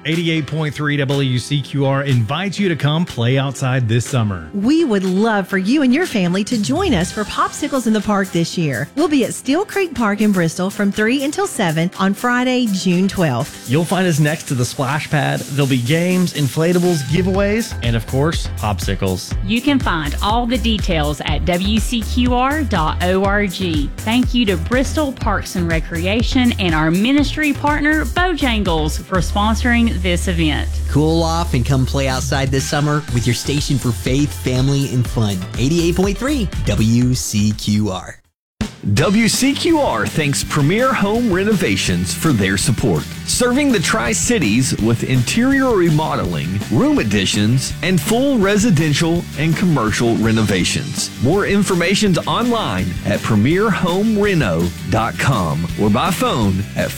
88.3 WCQR invites you to come play outside this summer. We would love for you and your family to join us for Popsicles in the Park this year. We'll be at Steel Creek Park in Bristol from 3 until 7 on Friday, June 12th. You'll find us next to the splash pad. There'll be games, inflatables, giveaways, and of course, popsicles. You can find all the details at WCQR.org. Thank you to Bristol Parks and Recreation and our ministry partner, Bojangles, for sponsoring this event. Cool off and come play outside this summer with your station for faith, family, and fun. 88.3 WCQR. WCQR thanks Premier Home Renovations for their support, serving the Tri-Cities with interior remodeling, room additions, and full residential and commercial renovations. More information's online at premierhomereno.com or by phone at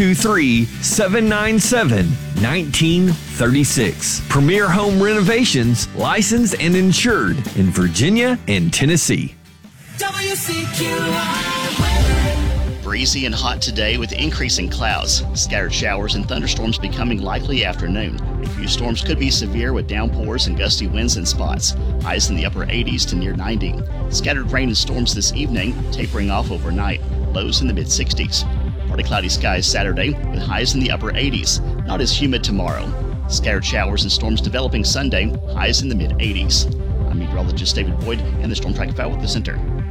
423-797-1936. Premier Home Renovations, licensed and insured in Virginia and Tennessee. Breezy and hot today with increasing clouds. Scattered showers and thunderstorms becoming likely afternoon. A few storms could be severe with downpours and gusty winds in spots. Highs in the upper 80s to near 90. Scattered rain and storms this evening, tapering off overnight. Lows in the mid-60s. Partly cloudy skies Saturday with highs in the upper 80s. Not as humid tomorrow. Scattered showers and storms developing Sunday. Highs in the mid-80s. I'm meteorologist David Boyd and the Storm Track Weather Center.